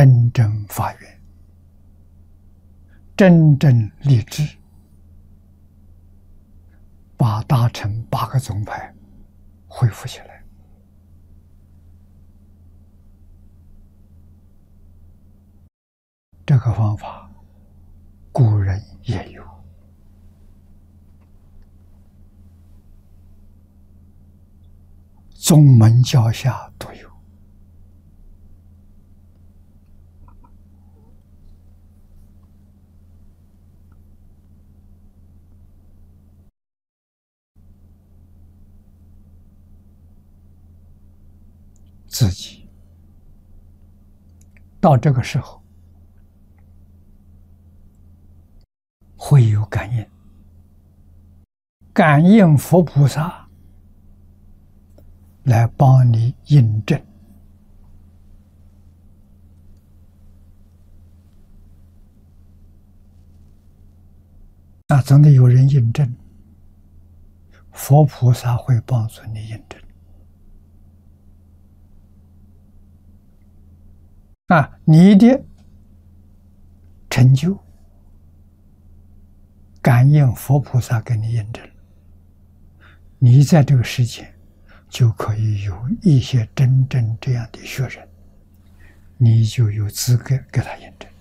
真正发愿，真正立志，把大乘8个宗派恢复起来。这个方法，古人也有。宗门教下都有。自己到这个时候会有感应，感应佛菩萨来帮你印证。那总得有人印证，佛菩萨会帮助你印证。你的成就，感应佛菩萨给你印证，你在这个世界就可以有一些真正这样的学人，你就有资格给他印证。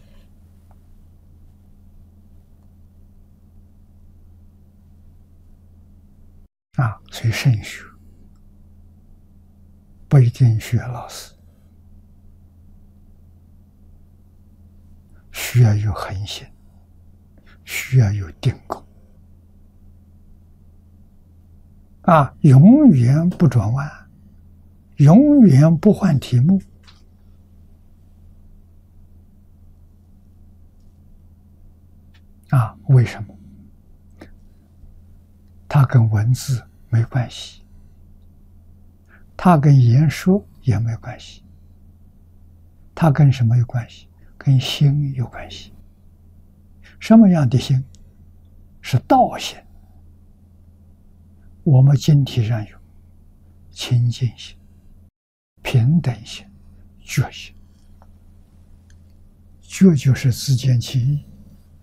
所以慎学，不一定学老师，需要有恒心，需要有定功。永远不转弯，永远不换题目。为什么？它跟文字没关系，它跟言说也没关系，它跟什么有关系？跟心有关系。什么样的心？是道心。我们经题上有清净心、平等心、觉心。觉就是自见其意，